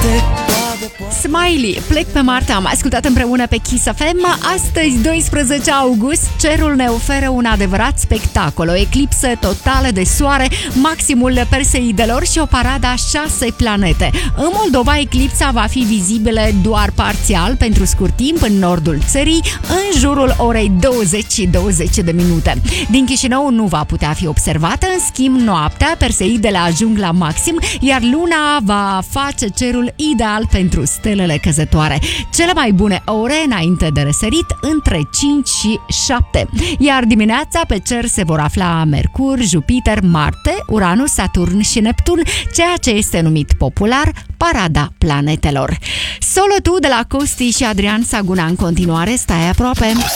Smiley, Plec pe Marte, am ascultat împreună pe Kiss FM. Astăzi, 12 august, cerul ne oferă un adevărat spectacol, o eclipsă totală de soare, maximul Perseidelor și o paradă a 6 planete. În Moldova, eclipsa va fi vizibilă doar parțial pentru scurt timp în nordul țării, în jurul orei 20:20 de minute. Din Chișinău nu va putea fi observată, în schimb, noaptea Perseidele ajung la maxim, iar luna va face cerul ideal pentru stelele căzătoare. Cele mai bune ore înainte de răsărit între 5 și 7. Iar dimineața pe cer se vor afla Mercur, Jupiter, Marte, Uranus, Saturn și Neptun, ceea ce este numit popular parada planetelor. Solo tu de la Costi și Adrian Saguna în continuare, stai aproape.